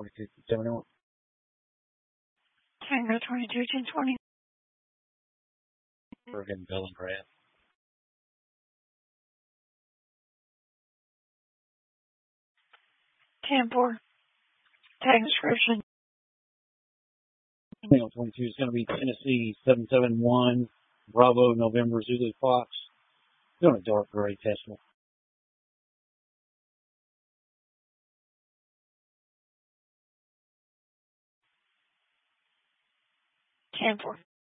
22-71. Tango 22-1020. Bergen, Bellingrad. 10-4. Tag description. Tango 22 is going to be Tennessee 771, Bravo, November, Zulu, Fox. Doing a dark gray Tesla. 10-4.